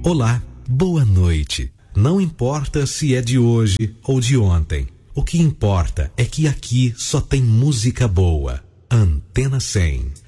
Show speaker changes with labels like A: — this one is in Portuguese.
A: Olá, boa noite. Não importa se é de hoje ou de ontem. O que importa é que aqui só tem música boa. Antena 100.